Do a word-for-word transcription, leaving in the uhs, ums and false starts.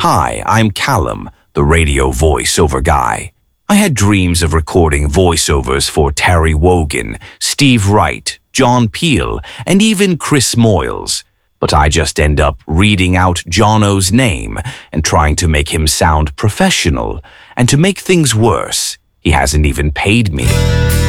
Hi, I'm Callum, the radio voiceover guy. I had dreams of recording voiceovers for Terry Wogan, Steve Wright, John Peel, and even Chris Moyles. But I just end up reading out Jono's name and trying to make him sound professional. And to make things worse, he hasn't even paid me.